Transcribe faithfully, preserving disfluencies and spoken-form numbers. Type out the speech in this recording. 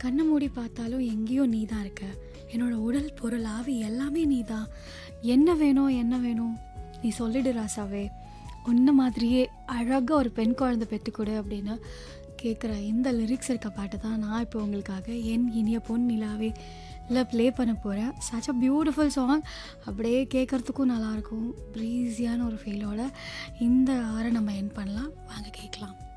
கண்ணை மூடி பார்த்தாலும் எங்கேயோ நீ தான் இருக்க. என்னோட உடல் பொருள் ஆவி எல்லாமே நீ தான். என்ன வேணும் என்ன வேணும் நீ சொல்லிடு ராசாவே. உன்ன மாதிரியே அழகாக ஒரு பெண் குழந்தை பெற்றுக்கொடு அப்படின்னு கேட்குற இந்த லிரிக்ஸ் இருக்க பாட்டு தான் நான் இப்போ உங்களுக்காக என் இனிய பொன் நிலாவே இல்லை ப்ளே பண்ண போகிறேன். Such a beautiful song. அப்படியே கேட்குறதுக்கும் நல்லாயிருக்கும். ப்ரீஸியான ஒரு ஃபீலோட இந்த ஆரை நம்ம என் பண்ணலாம். வாங்க கேட்கலாம்.